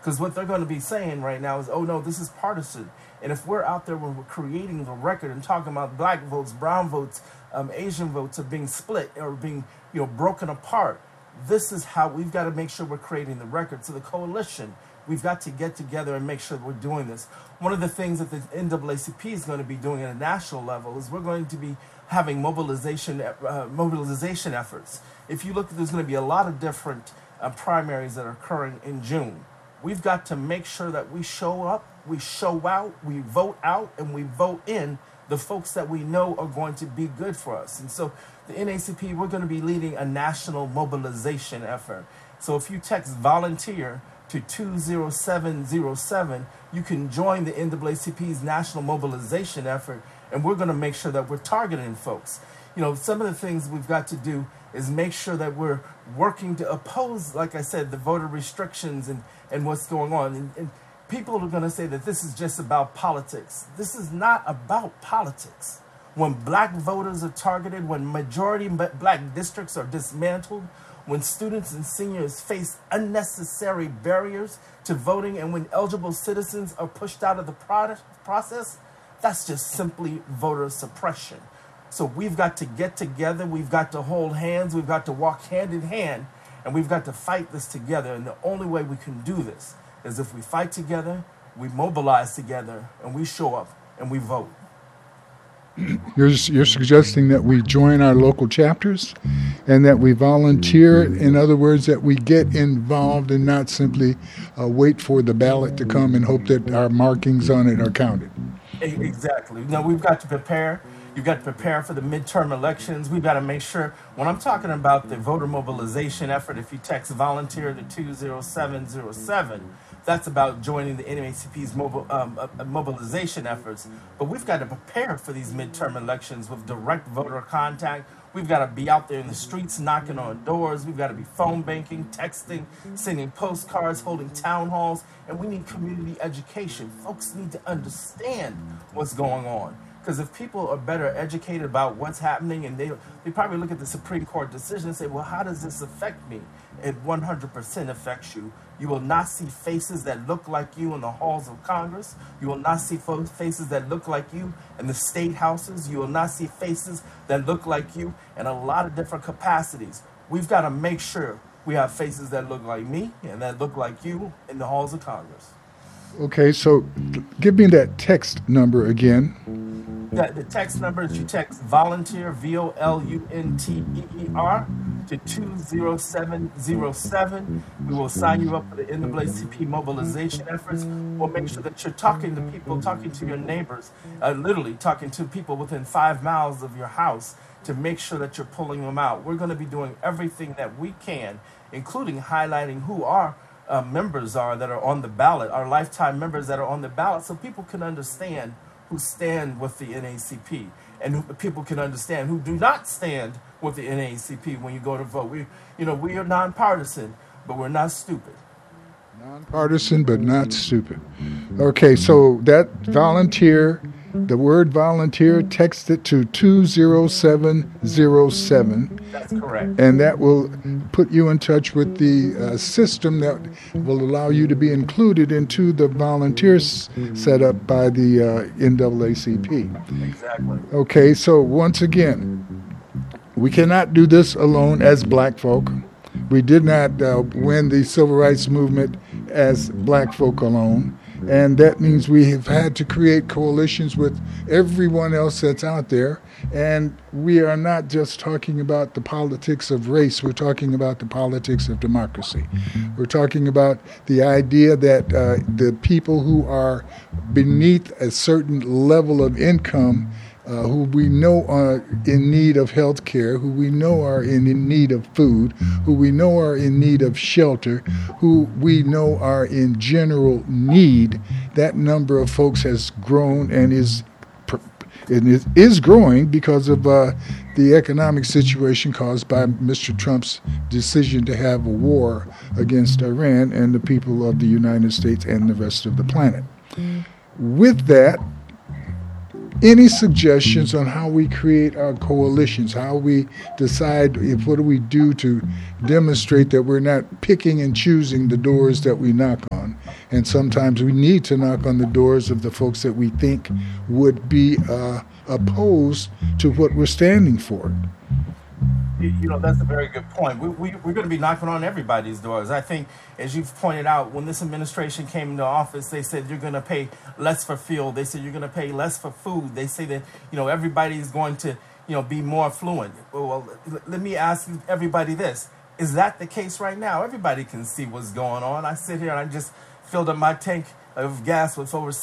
Because what they're going to be saying right now is, oh no, this is partisan. And if we're out there when we're creating the record and talking about black votes, brown votes, Asian votes are being split or being, broken apart, this is how we've got to make sure we're creating the record. So the coalition, we've got to get together and make sure we're doing this. One of the things that the NAACP is going to be doing at a national level is we're going to be having mobilization efforts. If you look, there's going to be a lot of different primaries that are occurring in June. We've got to make sure that we show up, we show out, we vote out, and we vote in the folks that we know are going to be good for us. And so the NAACP, we're going to be leading a national mobilization effort. So if you text volunteer to 20707, you can join the NAACP's national mobilization effort, and we're going to make sure that we're targeting folks. Some of the things we've got to do is make sure that we're working to oppose, like I said, the voter restrictions and what's going on. And people are going to say that this is just about politics. This is not about politics. When black voters are targeted, when majority black districts are dismantled, when students and seniors face unnecessary barriers to voting, and when eligible citizens are pushed out of the process, that's just simply voter suppression. So we've got to get together, we've got to hold hands, we've got to walk hand in hand, and we've got to fight this together. And the only way we can do this is if we fight together, we mobilize together, and we show up and we vote. You're suggesting that we join our local chapters and that we volunteer. In other words, that we get involved and not simply wait for the ballot to come and hope that our markings on it are counted. Exactly. We've got to prepare. You've got to prepare for the midterm elections. We've got to make sure, when I'm talking about the voter mobilization effort, if you text volunteer to 20707, that's about joining the NAACP's mobilization efforts. But we've got to prepare for these midterm elections with direct voter contact. We've got to be out there in the streets knocking on doors. We've got to be phone banking, texting, sending postcards, holding town halls. And we need community education. Folks need to understand what's going on. Because if people are better educated about what's happening, and they probably look at the Supreme Court decision and say, well, how does this affect me? It 100% affects you. You will not see faces that look like you in the halls of Congress. You will not see faces that look like you in the state houses. You will not see faces that look like you in a lot of different capacities. We've got to make sure we have faces that look like me and that look like you in the halls of Congress. Okay, so give me that text number again. The text number is you text volunteer, VOLUNTEER, to 20707. We will sign you up for the NAACP mobilization efforts. We'll make sure that you're talking to people, talking to your neighbors, literally talking to people within 5 miles of your house to make sure that you're pulling them out. We're going to be doing everything that we can, including highlighting who our members are that are on the ballot, our lifetime members that are on the ballot, so people can understand who stand with the NAACP, and who people can understand who do not stand with the NAACP when you go to vote. We are nonpartisan, but we're not stupid. Nonpartisan, but not stupid. Okay, so that volunteer, the word volunteer, text it to 20707. That's correct. And that will put you in touch with the system that will allow you to be included into the volunteers set up by the NAACP. Exactly. Okay, so once again, we cannot do this alone as black folk. We did not win the civil rights movement as black folk alone. And that means we have had to create coalitions with everyone else that's out there. And we are not just talking about the politics of race, we're talking about the politics of democracy. We're talking about the idea that the people who are beneath a certain level of income, who we know are in need of health care, who we know are in need of food, who we know are in need of shelter, who we know are in general need, that number of folks has grown and is growing because of the economic situation caused by Mr. Trump's decision to have a war against Iran and the people of the United States and the rest of the planet. With that, any suggestions on how we create our coalitions, how we decide what do we do to demonstrate that we're not picking and choosing the doors that we knock on, And sometimes we need to knock on the doors of the folks that we think would be opposed to what we're standing for. That's a very good point. We're going to be knocking on everybody's doors. I think, as you've pointed out, when this administration came into office, they said you're going to pay less for fuel. They said you're going to pay less for food. They say that, everybody's going to, be more affluent. Well, let me ask everybody this. Is that the case right now? Everybody can see what's going on. I sit here and I just filled up my tank of gas with over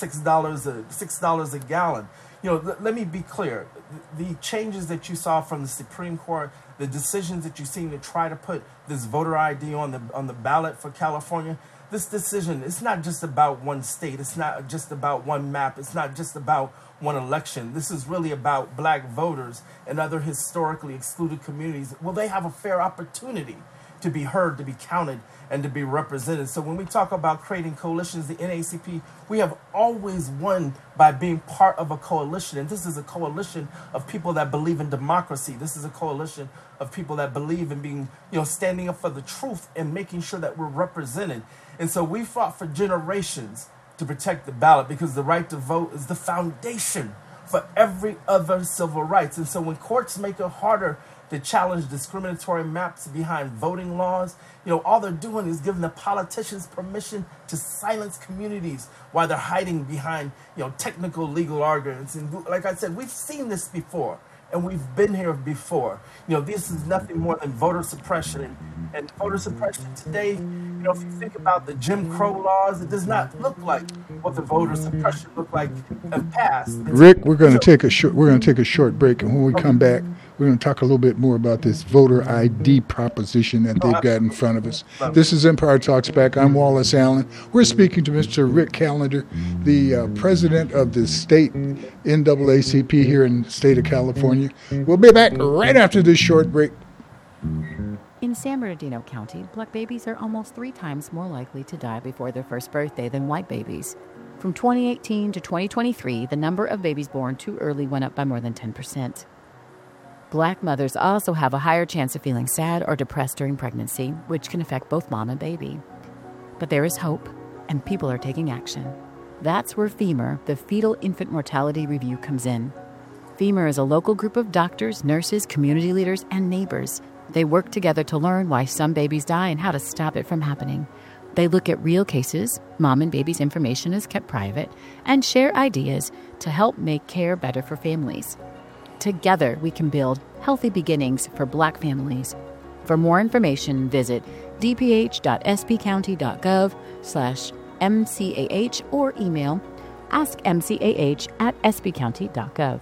$6 a gallon. Let me be clear. The changes that you saw from the Supreme Court, the decisions that you've seen to try to put this voter ID on the ballot for California, this decision, it's not just about one state. It's not just about one map. It's not just about one election. This is really about black voters and other historically excluded communities. Will they have a fair opportunity to be heard, to be counted, and to be represented? So when we talk about creating coalitions, the NAACP, we have always won by being part of a coalition. And this is a coalition of people that believe in democracy. This is a coalition of people that believe in being, standing up for the truth and making sure that we're represented. And so we fought for generations to protect the ballot, because the right to vote is the foundation for every other civil rights. And so when courts make it harder to challenge discriminatory maps behind voting laws, all they're doing is giving the politicians permission to silence communities while they're hiding behind, technical legal arguments. And like I said, we've seen this before, and we've been here before. This is nothing more than voter suppression. And voter suppression today, if you think about the Jim Crow laws, it does not look like what the voter suppression looked like in the past. Rick, we're going to take a short break, and when we come back, we're going to talk a little bit more about this voter ID proposition that they've got in front of us. This is Empire Talks Back. I'm Wallace Allen. We're speaking to Mr. Rick Callender, the president of the state NAACP here in the state of California. We'll be back right after this short break. In San Bernardino County, black babies are almost 3 times more likely to die before their first birthday than white babies. From 2018 to 2023, the number of babies born too early went up by more than 10%. Black mothers also have a higher chance of feeling sad or depressed during pregnancy, which can affect both mom and baby. But there is hope, and people are taking action. That's where FEMUR, the Fetal Infant Mortality Review, comes in. FEMUR is a local group of doctors, nurses, community leaders, and neighbors. They work together to learn why some babies die and how to stop it from happening. They look at real cases, mom and baby's information is kept private, and share ideas to help make care better for families. Together, we can build healthy beginnings for black families. For more information, visit dph.spcounty.gov/MCAH or email askmcah@spcounty.gov.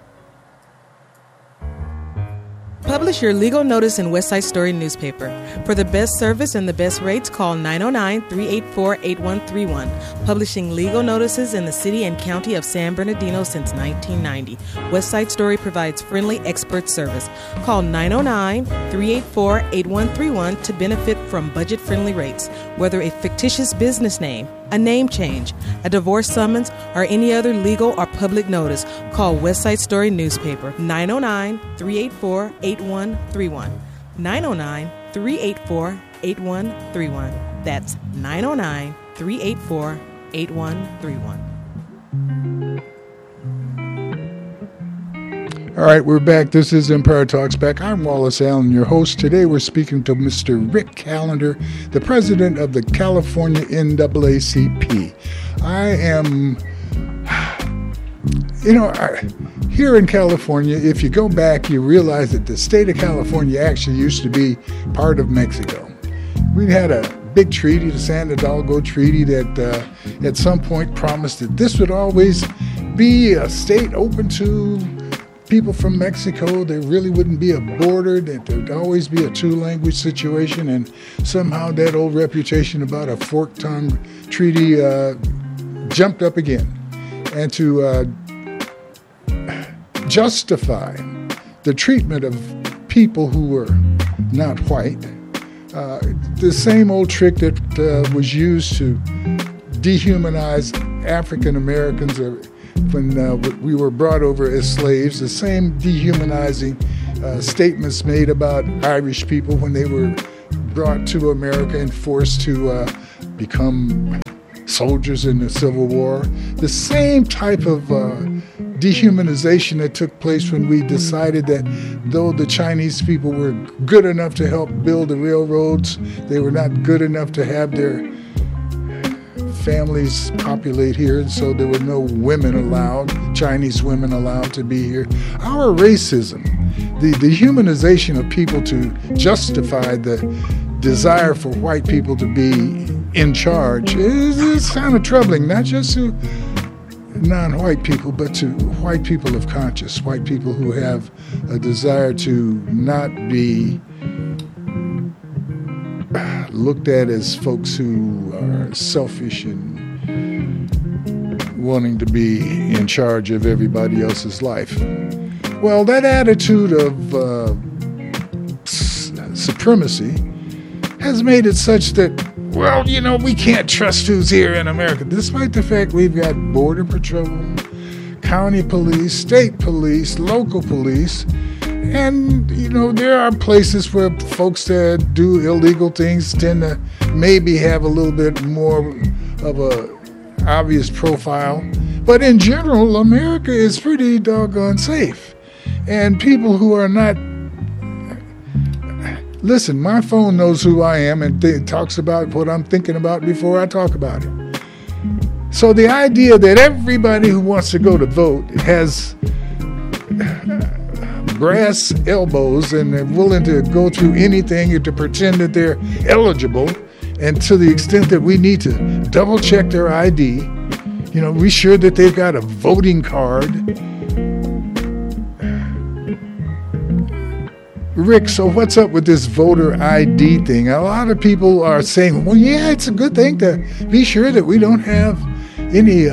Publish your legal notice in West Side Story newspaper. For the best service and the best rates, call 909-384-8131. Publishing legal notices in the city and county of San Bernardino since 1990. West Side Story provides friendly expert service. Call 909-384-8131 to benefit from budget-friendly rates. Whether a fictitious business name, a name change, a divorce summons, or any other legal or public notice, call West Side Story newspaper 909-384-8131. 909-384-8131. That's 909-384-8131. All right, we're back. This is Empire Talks Back. I'm Wallace Allen, your host. Today we're speaking to Mr. Rick Callender, the president of the California NAACP. Here in California, if you go back, you realize that the state of California actually used to be part of Mexico. We had a big treaty, the San Hidalgo Treaty, that at some point promised that this would always be a state open to people from Mexico. There really wouldn't be a border, that there would always be a two-language situation, and somehow that old reputation about a fork-tongue treaty jumped up again. And to justify the treatment of people who were not white, the same old trick that was used to dehumanize African Americans when we were brought over as slaves, the same dehumanizing statements made about Irish people when they were brought to America and forced to become soldiers in the Civil War, the same type of dehumanization that took place when we decided that though the Chinese people were good enough to help build the railroads, they were not good enough to have their families populate here, and so there were no women allowed, Chinese women allowed to be here. Our racism, the humanization of people to justify the desire for white people to be in charge is kind of troubling, not just to non-white people, but to white people of conscience, white people who have a desire to not be looked at as folks who are selfish and wanting to be in charge of everybody else's life. Well, that attitude of supremacy has made it such that, well, you know, we can't trust who's here in America, despite the fact we've got Border Patrol, county police, state police, local police. And, you know, there are places where folks that do illegal things tend to maybe have a little bit more of a obvious profile. But in general, America is pretty doggone safe. And people who are not... Listen, my phone knows who I am and talks about what I'm thinking about before I talk about it. So the idea that everybody who wants to go to vote has brass elbows and they're willing to go through anything to pretend that they're eligible, and to the extent that we need to double check their ID, you know, be sure that they've got a voting card. Rick, so what's up with this voter ID thing? A lot of people are saying, well, yeah, it's a good thing to be sure that we don't have any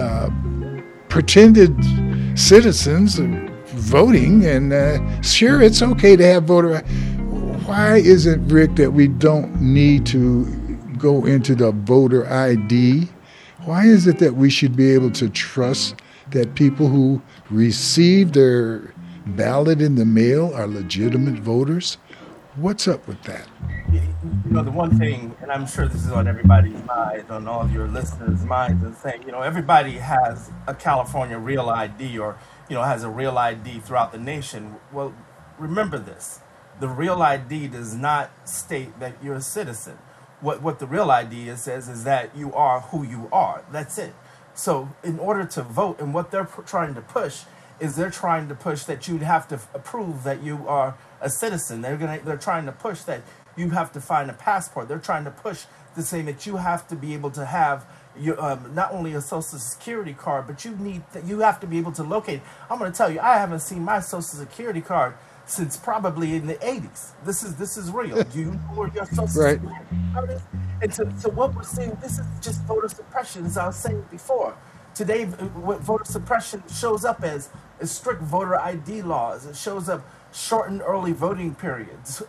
pretended citizens voting, and sure, it's okay to have voter ID. Why is it, Rick, that we don't need to go into the voter ID? Why is it that we should be able to trust that people who receive their ballot in the mail are legitimate voters? What's up with that? You know, the one thing, and I'm sure this is on everybody's mind, on all of your listeners' minds, and saying, you know, everybody has a California Real ID, or, you know, has a Real ID throughout the nation. Well, remember this. The Real ID does not state that you're a citizen. What the Real ID says is that you are who you are. That's it. So in order to vote, and what they're trying to push is they're trying to push that you'd have to prove that you are a citizen. They're trying to push that you have to find a passport. They're trying to push to say that you have to be able to have your not only a Social Security card, but you have to be able to locate. I'm going to tell you, I haven't seen my Social Security card since probably in the 80s. This is real. Do you know where your Social Security card is? And so what we're seeing, this is just voter suppression, as I was saying before. Today, what voter suppression shows up as is strict voter ID laws. It shows up shortened early voting periods,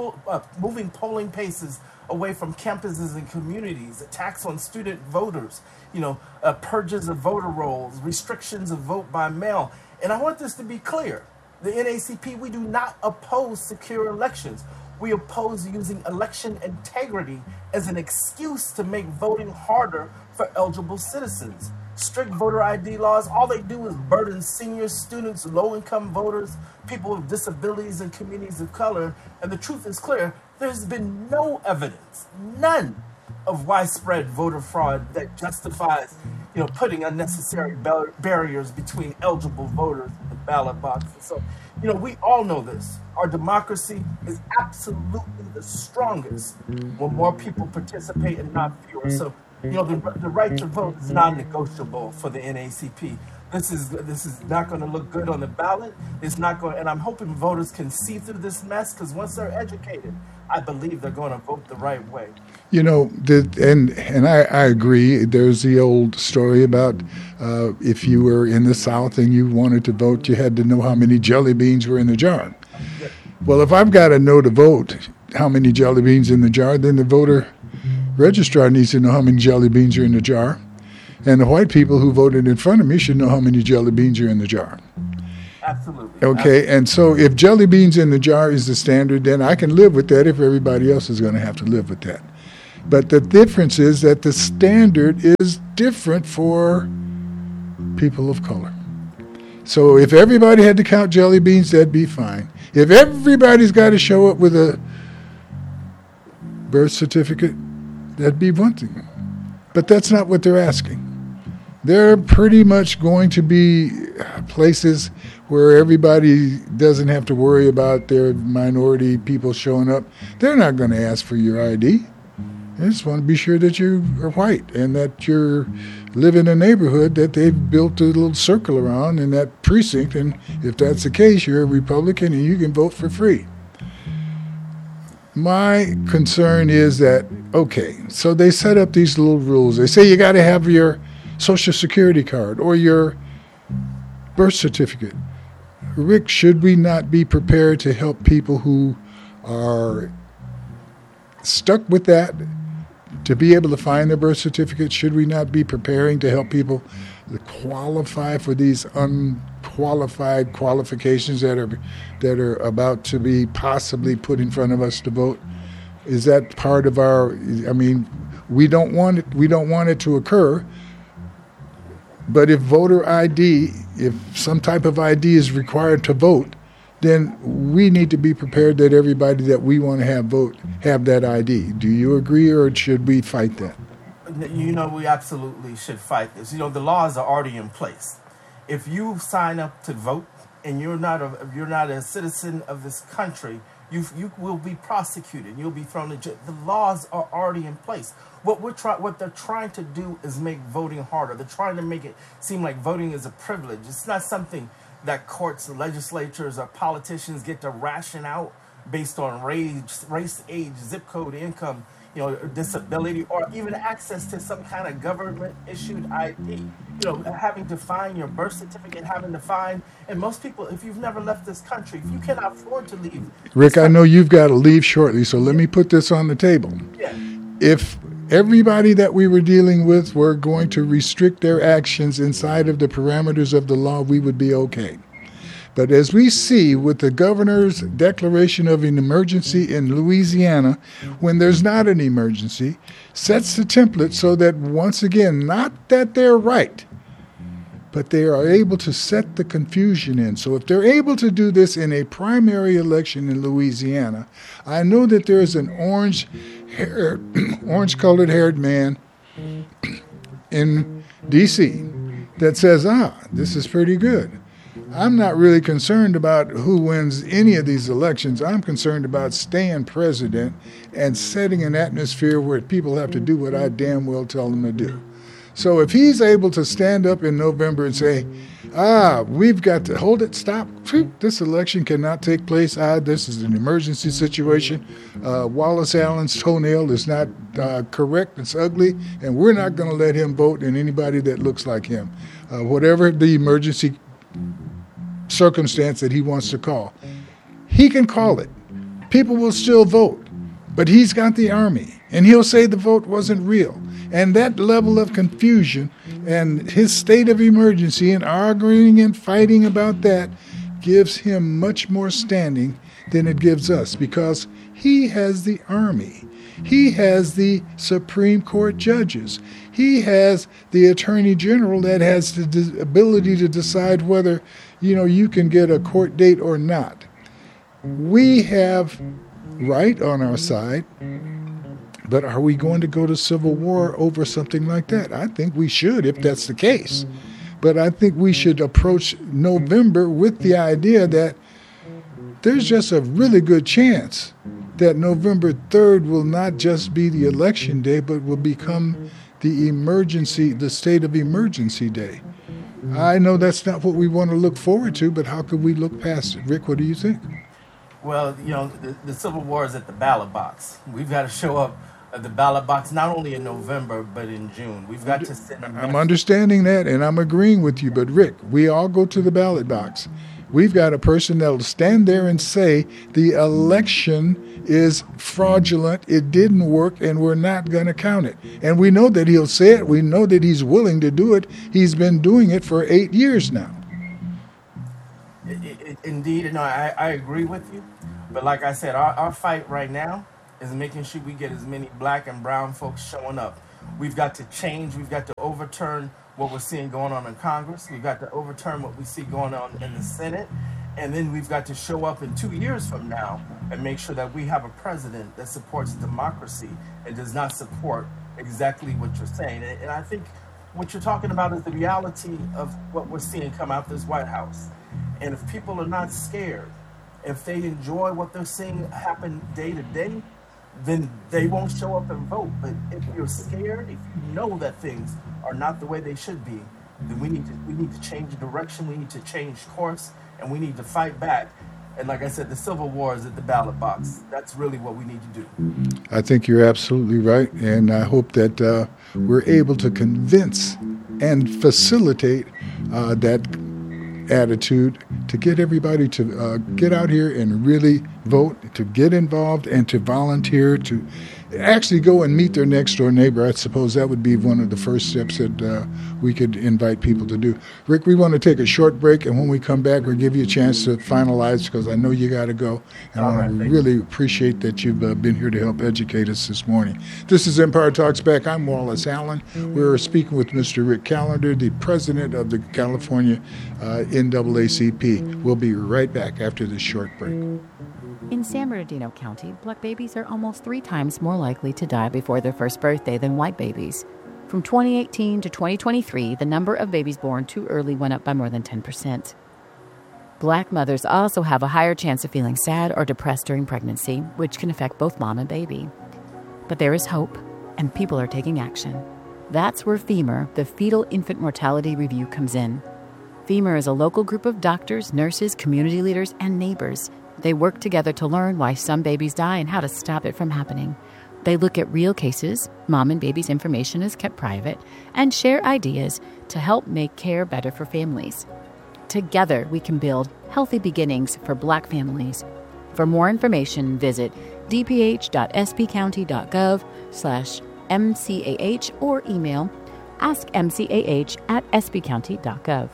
moving polling paces away from campuses and communities, attacks on student voters, you know, purges of voter rolls, restrictions of vote by mail. And I want this to be clear. The NAACP, we do not oppose secure elections. We oppose using election integrity as an excuse to make voting harder for eligible citizens. Strict voter ID laws, all they do is burden seniors, students, low-income voters, people with disabilities, and communities of color. And the truth is clear, there's been no evidence, none, of widespread voter fraud that justifies, you know, putting unnecessary barriers between eligible voters and the ballot box. And so, you know, we all know this. Our democracy is absolutely the strongest when more people participate and not fewer. So, you know, the right to vote is non-negotiable for the NAACP. This is not going to look good on the ballot. It's not going, and I'm hoping voters can see through this mess, because once they're educated, I believe they're going to vote the right way. You know, and I agree. There's the old story about if you were in the South and you wanted to vote, you had to know how many jelly beans were in the jar. Well, if I've got to know to vote how many jelly beans in the jar, then the voter registrar needs to know how many jelly beans are in the jar. And the white people who voted in front of me should know how many jelly beans are in the jar. Absolutely. Okay, absolutely. And so if jelly beans in the jar is the standard, then I can live with that if everybody else is going to have to live with that. But the difference is that the standard is different for people of color. So if everybody had to count jelly beans, that'd be fine. If everybody's got to show up with a birth certificate, that'd be one thing. But that's not what they're asking. They're pretty much going to be places where everybody doesn't have to worry about their minority people showing up. They're not going to ask for your ID. They just want to be sure that you are white and that you live in a neighborhood that they've built a little circle around in that precinct. And if that's the case, you're a Republican and you can vote for free. My concern is that, okay, so they set up these little rules. They say you got to have your Social Security card or your birth certificate. Rick, should we not be prepared to help people who are stuck with that to be able to find their birth certificate? Should we not be preparing to help people qualify for these unqualified qualifications that are about to be possibly put in front of us to vote? Is that part of our? I mean, we don't want it. We don't want it to occur. But if voter ID, if some type of ID is required to vote, then we need to be prepared that everybody that we want to have vote have that ID. Do you agree, or should we fight that? We absolutely should fight this. The laws are already in place. If you sign up to vote and you're not a citizen of this country, you will be prosecuted. You'll be thrown in jail. The laws are already in place. What they're trying to do is make voting harder. They're trying to make it seem like voting is a privilege. It's not something that courts, legislatures, or politicians get to ration out based on race, age, zip code, income, disability, or even access to some kind of government-issued ID. Having to find your birth certificate, and most people, if you've never left this country, if you cannot afford to leave. Rick, I know you've got to leave shortly, so let me put this on the table. Yeah. If everybody that we were dealing with were going to restrict their actions inside of the parameters of the law, we would be okay. But as we see with the governor's declaration of an emergency in Louisiana, when there's not an emergency, sets the template so that, once again, not that they're right, but they are able to set the confusion in. So if they're able to do this in a primary election in Louisiana, I know that there's an orange-colored haired man in D.C. that says, this is pretty good. I'm not really concerned about who wins any of these elections. I'm concerned about staying president and setting an atmosphere where people have to do what I damn well tell them to do. So if he's able to stand up in November and say, we've got to hold it, stop, this election cannot take place, this is an emergency situation, Wallace Allen's toenail is not correct, it's ugly, and we're not going to let him vote in anybody that looks like him. Whatever the emergency circumstance that he wants to call, he can call it. People will still vote, but he's got the army, and he'll say the vote wasn't real. And that level of confusion and his state of emergency and arguing and fighting about that gives him much more standing than it gives us, because he has the army. He has the Supreme Court judges. He has the Attorney General that has the ability to decide whether, you can get a court date or not. We have right on our side. But are we going to go to civil war over something like that? I think we should, if that's the case. But I think we should approach November with the idea that there's just a really good chance that November 3rd will not just be the election day, but will become the state of emergency day. I know that's not what we want to look forward to, but how could we look past it? Rick, what do you think? Well, the Civil War is at the ballot box. We've got to show up at the ballot box not only in November, but in June. We've got to send a message. I'm understanding that, and I'm agreeing with you. But, Rick, we all go to the ballot box. We've got a person that will stand there and say the election is fraudulent, it didn't work, and we're not going to count it. And we know that he'll say it. We know that he's willing to do it. He's been doing it for 8 years now. Indeed, I agree with you. But like I said, our fight right now is making sure we get as many black and brown folks showing up. We've got to change. We've got to overturn what we're seeing going on in Congress. We've got to overturn what we see going on in the Senate. And then we've got to show up in 2 years from now and make sure that we have a president that supports democracy and does not support exactly what you're saying. And I think what you're talking about is the reality of what we're seeing come out this White House. And if people are not scared, if they enjoy what they're seeing happen day to day, then they won't show up and vote. But if you're scared, if you know that things are not the way they should be, then we need to change direction. We need to change course, and we need to fight back. And like I said, the civil war is at the ballot box. That's really what we need to do. I think you're absolutely right, and I hope that we're able to convince and facilitate that attitude to get everybody to get out here and really vote, to get involved and to volunteer, to actually go and meet their next door neighbor. I suppose that would be one of the first steps that we could invite people to do. Rick, we want to take a short break, and when we come back, we'll give you a chance to finalize because I know you got to go. And I really appreciate that you've been here to help educate us this morning. This is Empire Talks Back. I'm Wallace Allen. We're speaking with Mr. Rick Callender, the president of the California NAACP. We'll be right back after this short break. In San Bernardino County, black babies are almost 3 times more likely to die before their first birthday than white babies. From 2018 to 2023, the number of babies born too early went up by more than 10%. Black mothers also have a higher chance of feeling sad or depressed during pregnancy, which can affect both mom and baby. But there is hope, and people are taking action. That's where FEMUR, the Fetal Infant Mortality Review, comes in. FEMUR is a local group of doctors, nurses, community leaders, and neighbors. They work together to learn why some babies die and how to stop it from happening. They look at real cases, mom and baby's information is kept private, and share ideas to help make care better for families. Together, we can build healthy beginnings for black families. For more information, visit dph.spcounty.gov/MCAH or email askmcah@spcounty.gov.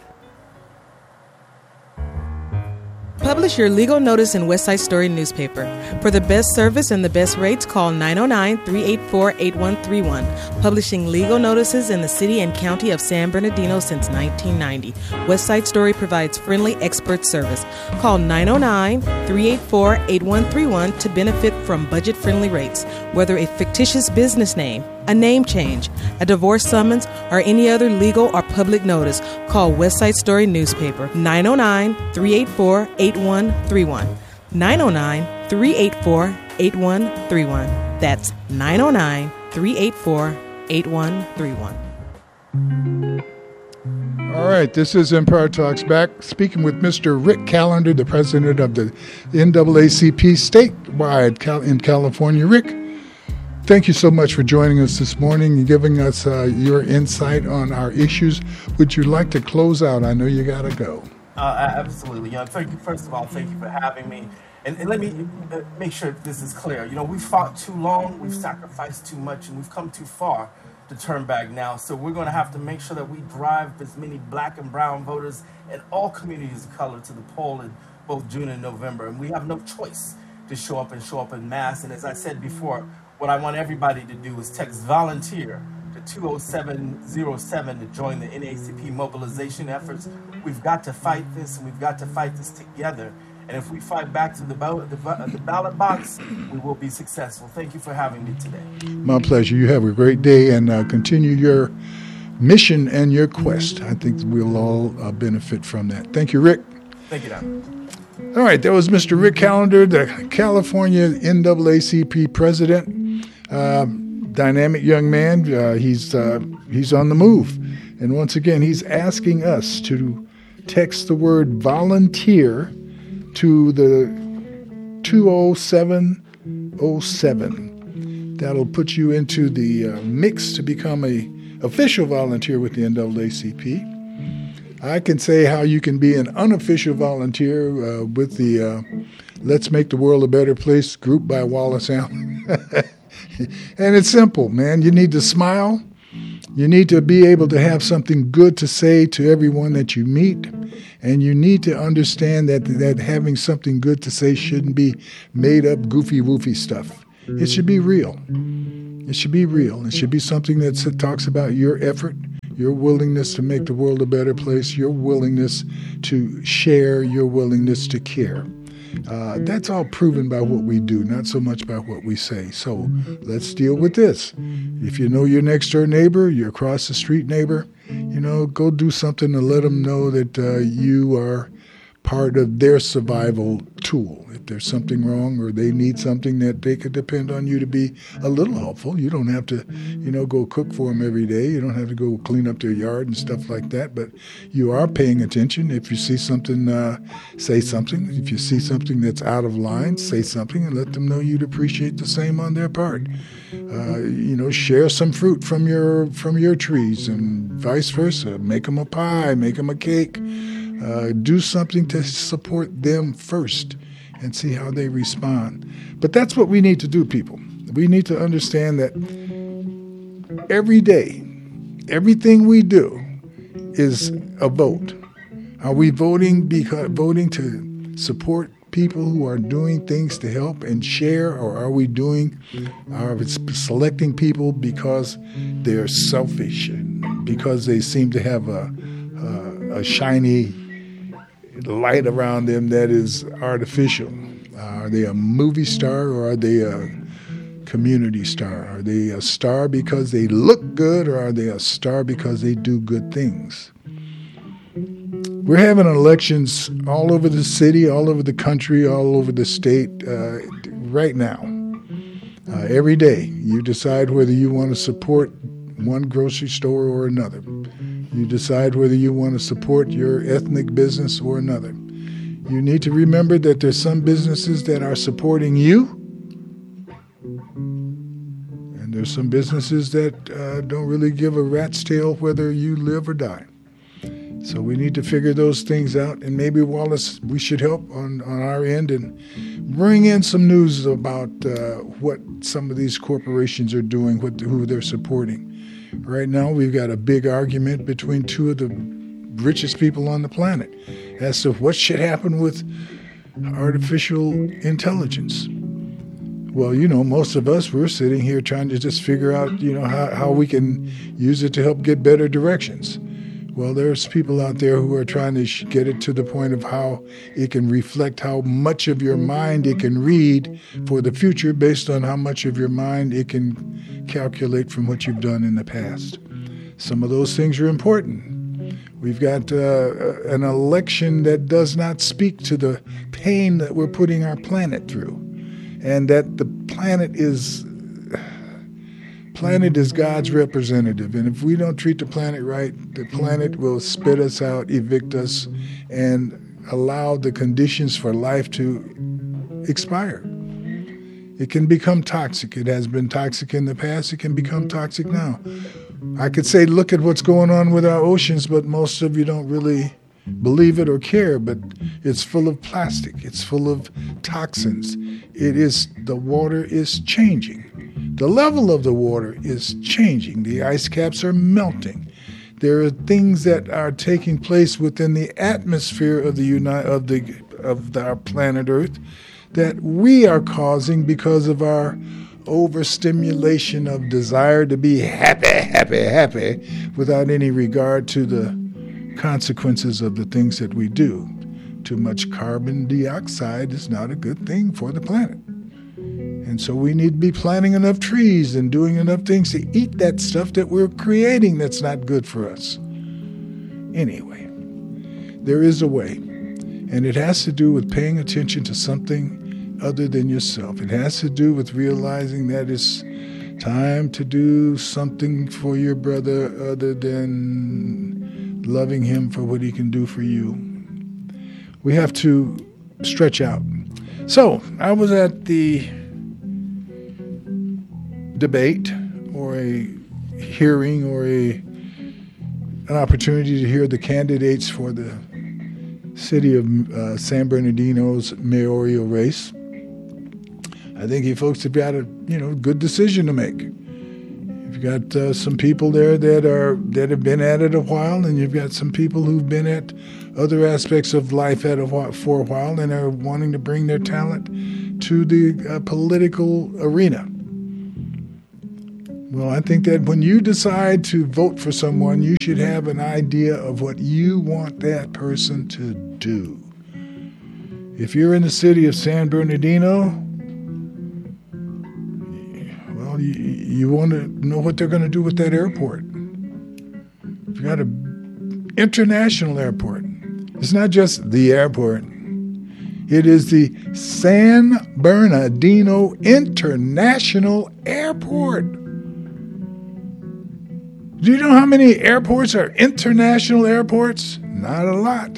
Publish your legal notice in West Side Story newspaper. For the best service and the best rates, call 909-384-8131. Publishing legal notices in the city and county of San Bernardino since 1990. West Side Story provides friendly expert service. Call 909-384-8131 to benefit from budget-friendly rates. Whether a fictitious business name, a name change, a divorce summons, or any other legal or public notice, call West Side Story newspaper 909-384-8131. 909-384-8131. That's 909-384-8131. All right, this is Empire Talks Back, speaking with Mr. Rick Callender, the president of the NAACP statewide in California. Rick, thank you so much for joining us this morning and giving us your insight on our issues. Would you like to close out? I know you got to go. Absolutely. Thank you. First of all, thank you for having me. And let me make sure this is clear. We've fought too long, we've sacrificed too much, and we've come too far to turn back now. So we're going to have to make sure that we drive as many black and brown voters and all communities of color to the poll in both June and November. And we have no choice to show up in mass. And as I said before, what I want everybody to do is text volunteer to 20707 to join the NAACP mobilization efforts. We've got to fight this, and we've got to fight this together. And if we fight back to the ballot box, we will be successful. Thank you for having me today. My pleasure. You have a great day, and continue your mission and your quest. I think we'll all benefit from that. Thank you, Rick. Thank you, Don. All right, that was Mr. Rick Callender, the California NAACP president. Dynamic young man. He's on the move. And once again, he's asking us to text the word volunteer to the 20707. That'll put you into the mix to become a official volunteer with the NAACP. I can say how you can be an unofficial volunteer with the Let's Make the World a Better Place group by Wallace Allen. And it's simple, man. You need to smile. You need to be able to have something good to say to everyone that you meet. And you need to understand that having something good to say shouldn't be made up, goofy, woofy stuff. it should be real. It should be real. It should be something that talks about your effort, your willingness to make the world a better place, your willingness to share, your willingness to care. That's all proven by what we do, not so much by what we say. So let's deal with this. If you know your next door neighbor, your across the street neighbor, go do something to let them know that you are part of their survival tool. If there's something wrong or they need something, that they could depend on you to be a little helpful. You don't have to, go cook for them every day. You don't have to go clean up their yard and stuff like that. But you are paying attention. If you see something, say something. If you see something that's out of line, say something and let them know you'd appreciate the same on their part. Share some fruit from your trees and vice versa. Make them a pie, make them a cake. Do something to support them first and see how they respond. But that's what we need to do, people. We need to understand that every day, everything we do is a vote. Are we voting to support people who are doing things to help and share, or are we selecting people because they're selfish and because they seem to have a shiny light around them that is artificial? Are they a movie star or are they a community star? Are they a star because they look good or are they a star because they do good things? We're having elections all over the city, all over the country, all over the state right now. Every day you decide whether you want to support one grocery store or another. You decide whether you want to support your ethnic business or another. You need to remember that there's some businesses that are supporting you, and there's some businesses that don't really give a rat's tail whether you live or die. So we need to figure those things out, and maybe, Wallace, we should help on our end and bring in some news about what some of these corporations are doing, who they're supporting. Right now, we've got a big argument between two of the richest people on the planet as to what should happen with artificial intelligence. Well, most of us, we're sitting here trying to just figure out, how we can use it to help get better directions. Well, there's people out there who are trying to get it to the point of how it can reflect how much of your mind it can read for the future based on how much of your mind it can calculate from what you've done in the past. Some of those things are important. We've got an election that does not speak to the pain that we're putting our planet through, and that the planet is God's representative, and if we don't treat the planet right, the planet will spit us out, evict us, and allow the conditions for life to expire. It can become toxic. It has been toxic in the past. It can become toxic now. I could say, look at what's going on with our oceans, but most of you don't really believe it or care, but it's full of plastic. It's full of toxins. The water is changing. The level of the water is changing. The ice caps are melting. There are things that are taking place within the atmosphere of our planet Earth that we are causing because of our overstimulation of desire to be happy, without any regard to the consequences of the things that we do. Too much carbon dioxide is not a good thing for the planet. And so we need to be planting enough trees and doing enough things to eat that stuff that we're creating that's not good for us. Anyway, there is a way, and it has to do with paying attention to something other than yourself. It has to do with realizing that it's time to do something for your brother other than loving him for what he can do for you. We have to stretch out. So I was at the debate or a hearing or an opportunity to hear the candidates for the city of San Bernardino's mayoral race. I think you folks have got a good decision to make. You've got some people there that have been at it a while, and you've got some people who've been at other aspects of life for a while and are wanting to bring their talent to the political arena. Well, I think that when you decide to vote for someone, you should have an idea of what you want that person to do. If you're in the city of San Bernardino, well, you want to know what they're going to do with that airport. You've got an international airport. It's not just the airport. It is the San Bernardino International Airport. Do you know how many airports are international airports? Not a lot.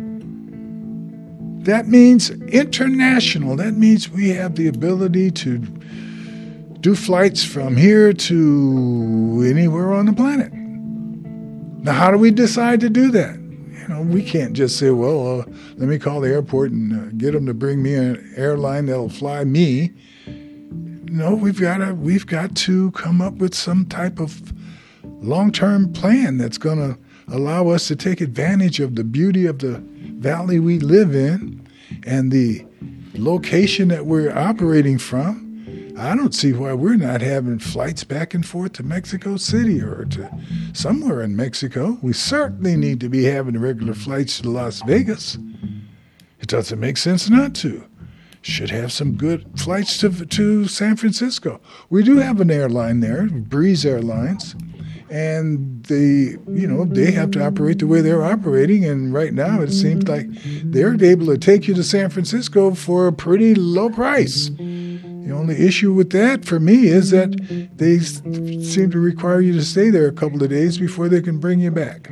That means international. That means we have the ability to do flights from here to anywhere on the planet. Now, how do we decide to do that? We can't just say, well, let me call the airport and get them to bring me an airline that'll fly me. No, we've got to come up with some type of long-term plan that's going to allow us to take advantage of the beauty of the valley we live in and the location that we're operating from. I don't see why we're not having flights back and forth to Mexico City or to somewhere in Mexico. We certainly need to be having regular flights to Las Vegas. It doesn't make sense not to. Should have some good flights to San Francisco. We do have an airline there, Breeze Airlines. And they have to operate the way they're operating. And right now it seems like they're able to take you to San Francisco for a pretty low price. The only issue with that for me is that they seem to require you to stay there a couple of days before they can bring you back.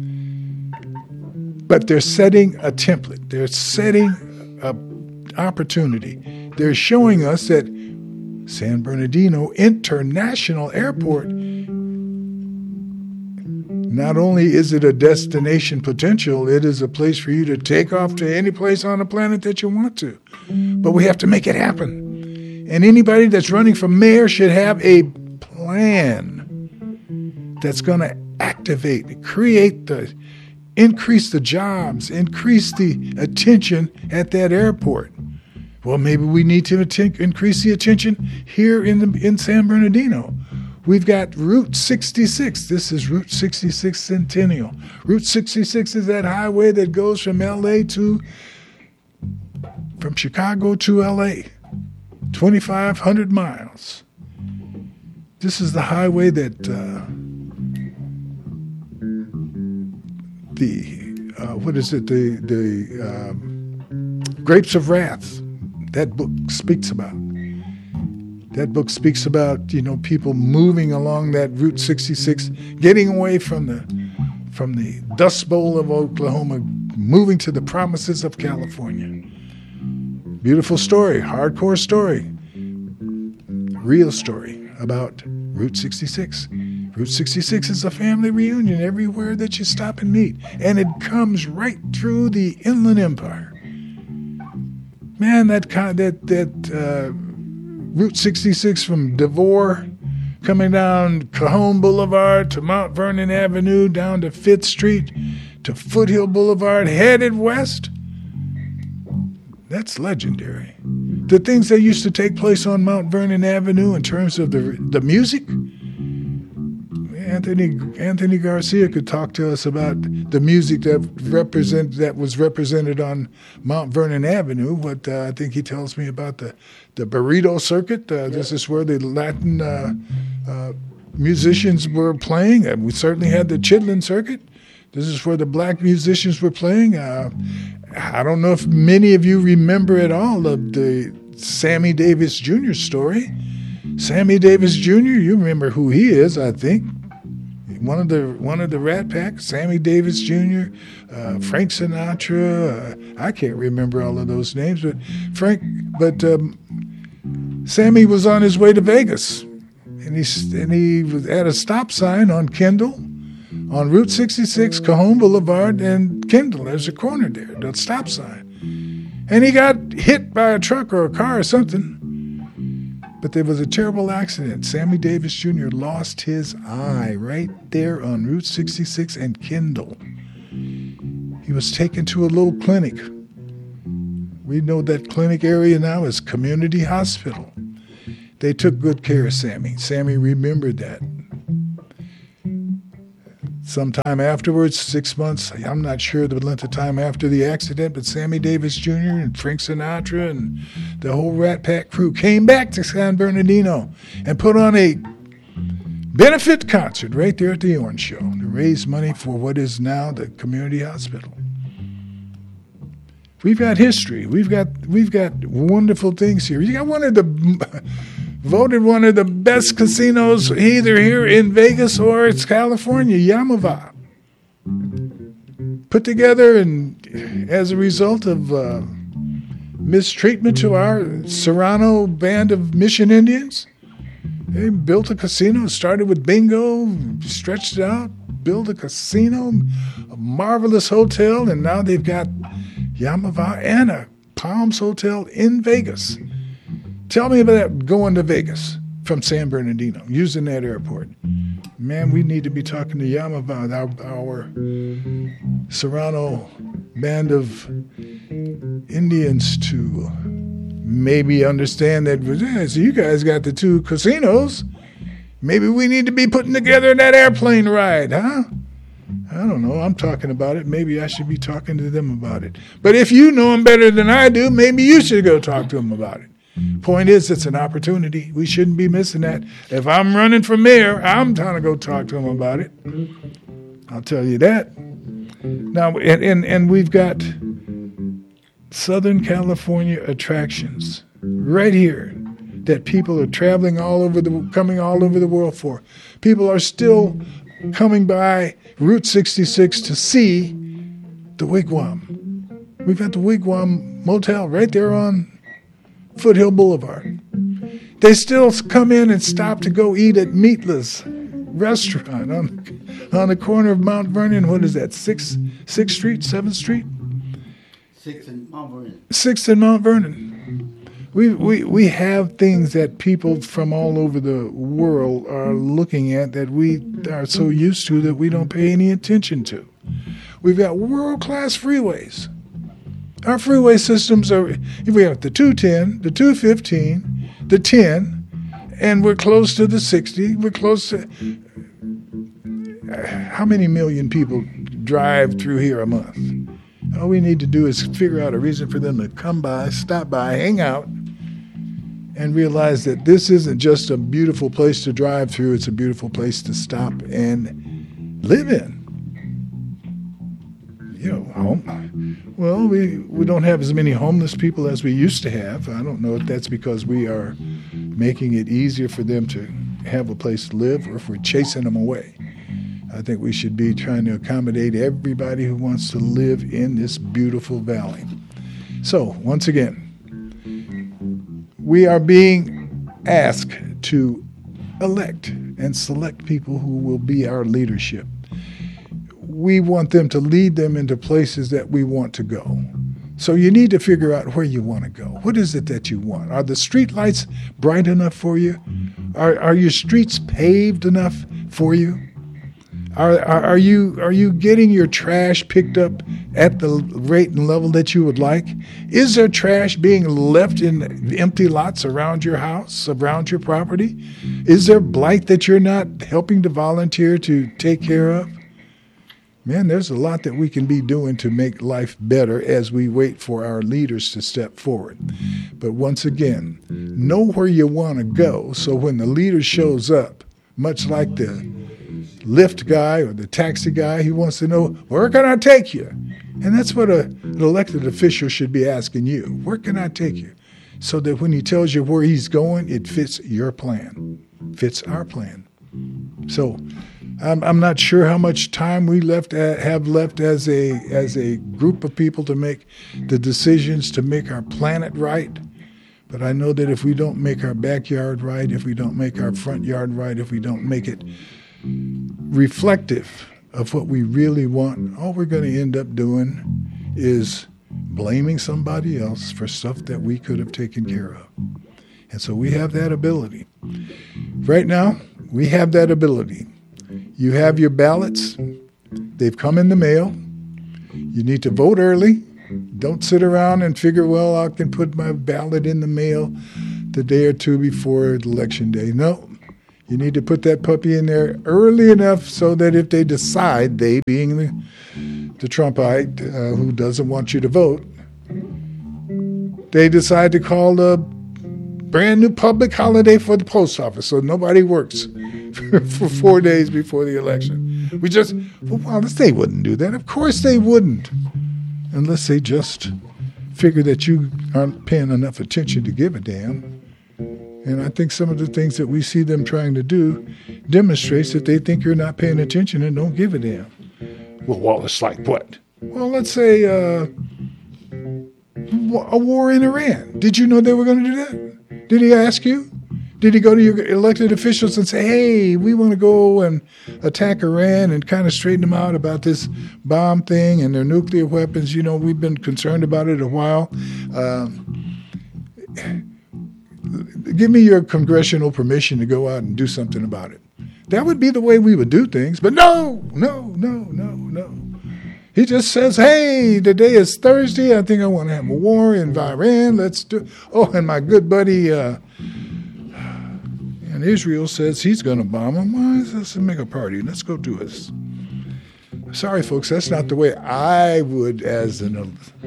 But they're setting a template. They're setting an opportunity. They're showing us that San Bernardino International Airport, not only is it a destination potential, it is a place for you to take off to any place on the planet that you want to. But we have to make it happen. And anybody that's running for mayor should have a plan that's going to activate, increase the jobs, increase the attention at that airport. Well, maybe we need to increase the attention here in San Bernardino. We've got Route 66. This is Route 66 Centennial. Route 66 is that highway that goes from Chicago to LA, 2,500 miles. This is the highway that the Grapes of Wrath, that book speaks about. That book speaks about, people moving along that Route 66, getting away from the Dust Bowl of Oklahoma, moving to the promises of California. Beautiful story, hardcore story, real story about Route 66. Route 66 is a family reunion everywhere that you stop and meet, and it comes right through the Inland Empire. Man, that Route 66 from DeVore, coming down Cajon Boulevard to Mount Vernon Avenue, down to 5th Street to Foothill Boulevard, headed west. That's legendary. The things that used to take place on Mount Vernon Avenue in terms of the music, Anthony Garcia could talk to us about the music that was represented on Mount Vernon Avenue. But I think he tells me about the burrito circuit. This is where the Latin musicians were playing. We certainly had the Chitlin circuit. This is where the black musicians were playing. I don't know if many of you remember at all of the Sammy Davis Jr. story. Sammy Davis Jr., you remember who he is, I think. One of the Rat Pack, Sammy Davis Jr., Frank Sinatra. I can't remember all of those names, but Sammy was on his way to Vegas, and he was at a stop sign on Kendall, on Route 66, Cajon Boulevard, and Kendall. There's a corner there, the stop sign, and he got hit by a truck or a car or something. But there was a terrible accident. Sammy Davis Jr. lost his eye right there on Route 66 and Kendall. He was taken to a little clinic. We know that clinic area now is community hospital. They took good care of Sammy. Sammy remembered that. Sometime afterwards, 6 months, I'm not sure the length of time after the accident, but Sammy Davis Jr. and Frank Sinatra and the whole Rat Pack crew came back to San Bernardino and put on a benefit concert right there at the Orange Show to raise money for what is now the community hospital. We've got history. We've got wonderful things here. You got voted one of the best casinos either here in Vegas or it's California, Yamava. Put together and as a result of mistreatment to our Serrano band of Mission Indians. They built a casino, started with bingo, stretched it out, built a casino, a marvelous hotel, and now they've got Yamava and a Palms Hotel in Vegas. Tell me about that going to Vegas from San Bernardino, using that airport. Man, we need to be talking to Yamava, our Serrano band of Indians, to maybe understand that, so you guys got the 2 casinos. Maybe we need to be putting together that airplane ride, huh? I don't know. I'm talking about it. Maybe I should be talking to them about it. But if you know them better than I do, maybe you should go talk to them about it. Point is, it's an opportunity. We shouldn't be missing that. If I'm running for mayor, I'm trying to go talk to them about it. I'll tell you that. Now, and we've got Southern California attractions right here that people are traveling coming all over the world for. People are still coming by Route 66 to see the Wigwam. We've got the Wigwam Motel right there on Foothill Boulevard. They still come in and stop to go eat at Meatla's restaurant on the corner of Mount Vernon. What is that, 6th Street, 7th Street? 6th and Mount Vernon. 6th and Mount Vernon. We have things that people from all over the world are looking at that we are so used to that we don't pay any attention to. We've got world-class freeways. Our freeway systems we have the 210, the 215, the 10, and we're close to the 60. We're close to... How many million people drive through here a month? All we need to do is figure out a reason for them to come by, stop by, hang out, and realize that this isn't just a beautiful place to drive through, it's a beautiful place to stop and live in. Home. Well, we don't have as many homeless people as we used to have. I don't know if that's because we are making it easier for them to have a place to live or if we're chasing them away. I think we should be trying to accommodate everybody who wants to live in this beautiful valley. So, once again, we are being asked to elect and select people who will be our leadership. We want them to lead them into places that we want to go. So you need to figure out where you want to go. What is it that you want? Are the street lights bright enough for you? Are your streets paved enough for you? Are you getting your trash picked up at the rate and level that you would like? Is there trash being left in empty lots around your house, around your property? Is there blight that you're not helping to volunteer to take care of? Man, there's a lot that we can be doing to make life better as we wait for our leaders to step forward. But once again, know where you want to go so when the leader shows up, much like the Lyft guy or the taxi guy, he wants to know, where can I take you? And that's what an elected official should be asking you. Where can I take you? So that when he tells you where he's going, it fits your plan, fits our plan. So I'm not sure how much time we have left as a group of people to make the decisions to make our planet right. But I know that if we don't make our backyard right, if we don't make our front yard right, if we don't make it reflective of what we really want, all we're going to end up doing is blaming somebody else for stuff that we could have taken care of. And so we have that ability. Right now, we have that ability. You have your ballots. They've come in the mail. You need to vote early. Don't sit around and figure, well, I can put my ballot in the mail the day or two before Election Day. No. You need to put that puppy in there early enough so that if they decide, they being the Trumpite who doesn't want you to vote, they decide to call a brand new public holiday for the post office so nobody works for 4 days before the election. They wouldn't do that. Of course they wouldn't. Unless they just figure that you aren't paying enough attention to give a damn. And I think some of the things that we see them trying to do demonstrates that they think you're not paying attention and don't give a damn. Well, Wallace, like what? Well, let's say a war in Iran. Did you know they were going to do that? Did he ask you? Did he go to your elected officials and say, hey, we want to go and attack Iran and kind of straighten them out about this bomb thing and their nuclear weapons? You know, we've been concerned about it a while. Give me your congressional permission to go out and do something about it. That would be the way we would do things. But no. He just says, hey, today is Thursday. I think I want to have a war in Iran. Let's do. Oh, and my good buddy in Israel says he's going to bomb them. Well, let's make a party. Let's go do this. Sorry, folks, that's not the way I would as a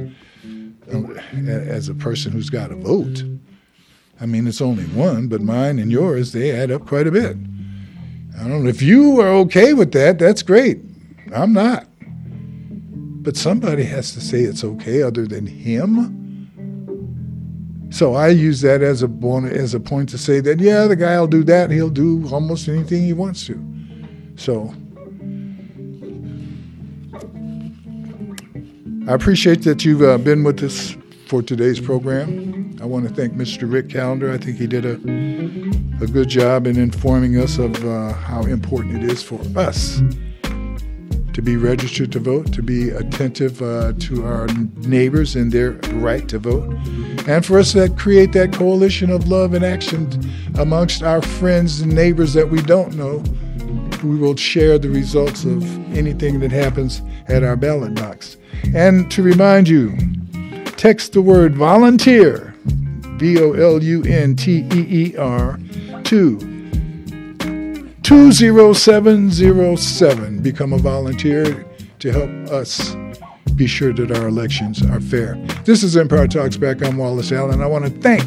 person who's got a vote. I mean, it's only one, but mine and yours, they add up quite a bit. I don't know if you are okay with that. That's great. I'm not. But somebody has to say it's okay other than him. So I use that as a point to say that, yeah, the guy will do that. He'll do almost anything he wants to. So I appreciate that you've been with us for today's program. I want to thank Mr. Rick Callender. I think he did a good job in informing us of how important it is for us to be registered to vote, to be attentive to our neighbors and their right to vote, and for us to create that coalition of love and action amongst our friends and neighbors that we don't know. We will share the results of anything that happens at our ballot box. And to remind you, text the word volunteer, VOLUNTEER, to 20707. Become a volunteer to help us be sure that our elections are fair. This is Empire Talks Back. I'm Wallace Allen. I want to thank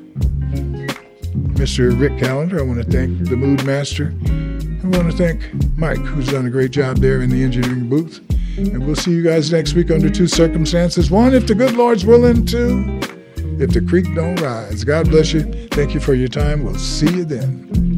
Mr. Rick Callender. I want to thank the Mood Master. I want to thank Mike, who's done a great job there in the engineering booth. And we'll see you guys next week under two circumstances. One, if the good Lord's willing. Two, if the creek don't rise. God bless you. Thank you for your time. We'll see you then.